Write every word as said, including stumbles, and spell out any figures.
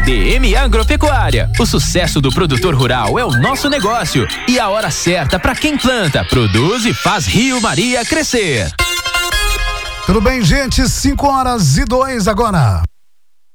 D M Agropecuária. O sucesso do produtor rural é o nosso negócio e a hora certa para quem planta, produz e faz Rio Maria crescer. Tudo bem, gente? cinco horas e dois agora.